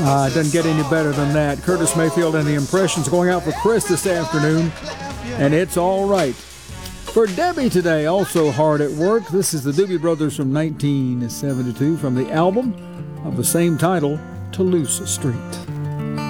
It doesn't get any better than that. Curtis Mayfield and the Impressions going out for Chris this afternoon, and it's all right. For Debbie today, also hard at work, this is the Doobie Brothers from 1972 from the album of the same title, Toulouse Street.